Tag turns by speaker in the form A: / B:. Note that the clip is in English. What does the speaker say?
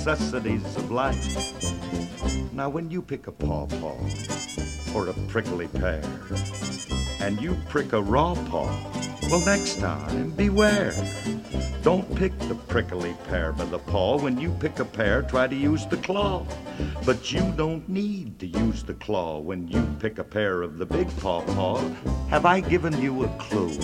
A: necessities of life. Now when you pick a pawpaw or a prickly pear, and you prick a raw paw, well, next time, beware. Don't pick the prickly pear by the paw. When you pick a pear, try to use the claw. But you don't need to use the claw when you pick a pear of the big pawpaw. Have I given you a clue?